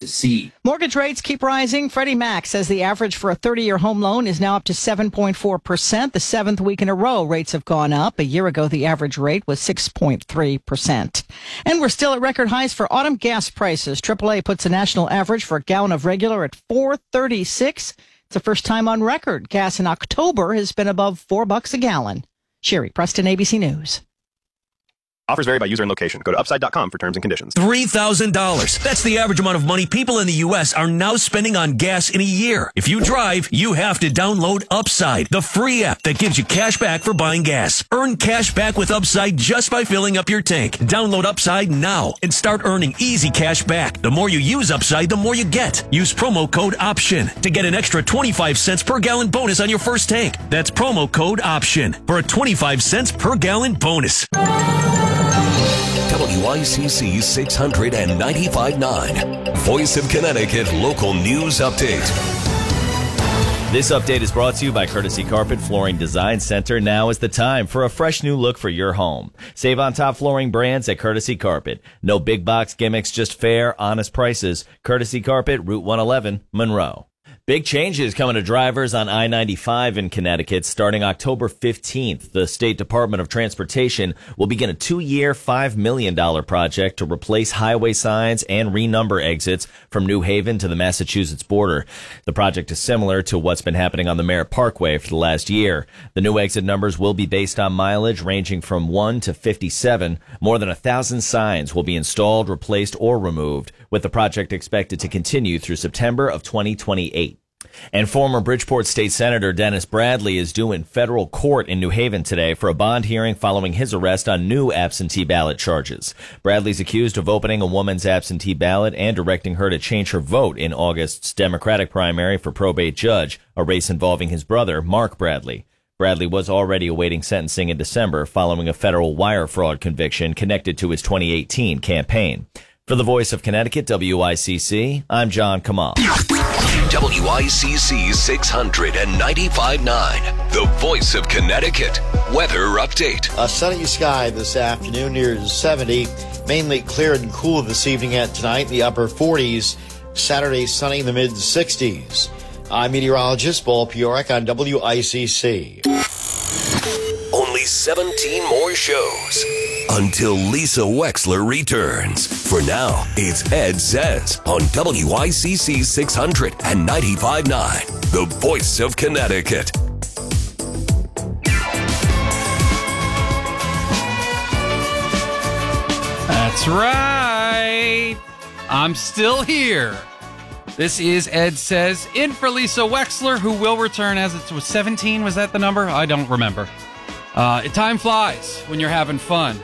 see. Mortgage rates keep rising. Freddie Mac says the average for a 30-year home loan is now up to 7.4%. The seventh week in a row, rates have gone up. A year ago, the average rate was 6.3%. And we're still at record highs for autumn gas prices. AAA puts a national average for a gallon of regular at $4.36. It's the first time on record. Gas in October has been above $4 a gallon. Sherry Preston, ABC News. Offers vary by user and location. Go to upside.com for terms and conditions. $3,000. That's the average amount of money people in the U.S. are now spending on gas in a year. If you drive, you have to download Upside, the free app that gives you cash back for buying gas. Earn cash back with Upside just by filling up your tank. Download Upside now and start earning easy cash back. The more you use Upside, the more you get. Use promo code OPTION to get an extra 25 cents per gallon bonus on your first tank. That's promo code OPTION for a 25 cents per gallon bonus. WICC 695.9, Voice of Connecticut Local News Update. This update is brought to you by Courtesy Carpet Flooring Design Center. Now is the time for a fresh new look for your home. Save on top flooring brands at Courtesy Carpet. No big box gimmicks, just fair, honest prices. Courtesy Carpet, Route 111, Monroe. Big changes coming to drivers on I-95 in Connecticut starting October 15th. The State Department of Transportation will begin a 2-year, $5 million project to replace highway signs and renumber exits from New Haven to the Massachusetts border. The project is similar to what's been happening on the Merritt Parkway for the last year. The new exit numbers will be based on mileage ranging from 1 to 57. More than 1,000 signs will be installed, replaced, or removed, with the project expected to continue through September of 2028. And former Bridgeport State Senator Dennis Bradley is due in federal court in New Haven today for a bond hearing following his arrest on new absentee ballot charges. Bradley's accused of opening a woman's absentee ballot and directing her to change her vote in August's Democratic primary for probate judge, a race involving his brother, Mark Bradley. Bradley was already awaiting sentencing in December following a federal wire fraud conviction connected to his 2018 campaign. For the Voice of Connecticut, WICC, I'm John Kamal. WICC 695.9, the Voice of Connecticut. Weather update. A sunny sky this afternoon near 70. Mainly clear and cool this evening and tonight in the upper 40s. Saturday sunny in the mid 60s. I'm meteorologist Paul Piorek on WICC. Only 17 more shows until Lisa Wexler returns. For now, it's Ed Says on WICC 695.9, the Voice of Connecticut. That's right. I'm still here. This is Ed Says, in for Lisa Wexler, who will return as it was 17. Was that the number? I don't remember. Time flies when you're having fun.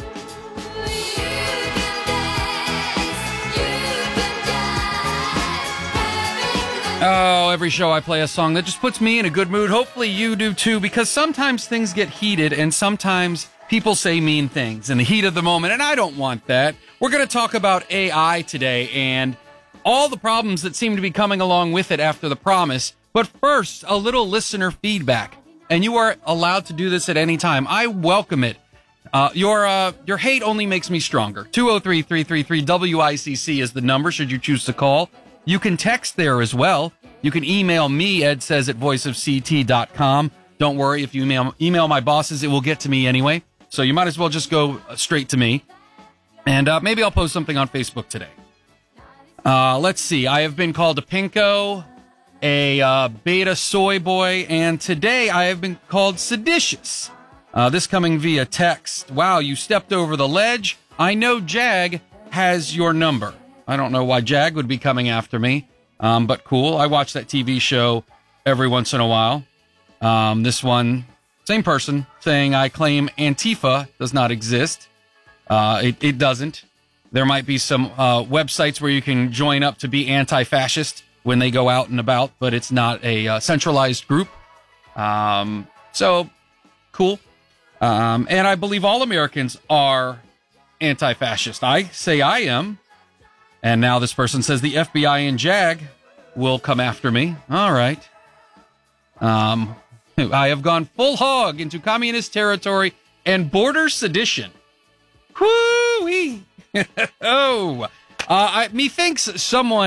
Oh, every show I play a song that just puts me in a good mood. Hopefully you do too, because sometimes things get heated and sometimes people say mean things in the heat of the moment, and I don't want that. We're going to talk about AI today and all the problems that seem to be coming along with it after the promise. But first, a little listener feedback. And you are allowed to do this at any time. I welcome it. Your hate only makes me stronger. 203-333-WICC is the number, should you choose to call. You can text there as well. You can email me, edsays@voiceofct.com. Don't worry, if you email my bosses, it will get to me anyway. So you might as well just go straight to me. And maybe I'll post something on Facebook today. Let's see. I have been called a pinko, a beta soy boy, and today I have been called seditious. This coming via text. Wow, you stepped over the ledge. I know Jag has your number. I don't know why Jag would be coming after me, but cool. I watch that TV show every once in a while. This one, same person, saying I claim Antifa does not exist. It doesn't. There might be some websites where you can join up to be anti-fascist when they go out and about, but it's not a centralized group. So, cool. And I believe all Americans are anti-fascist. I say I am. And now this person says the FBI and JAG will come after me. All right. I have gone full hog into communist territory and border sedition. Whoo-wee. Oh. Methinks someone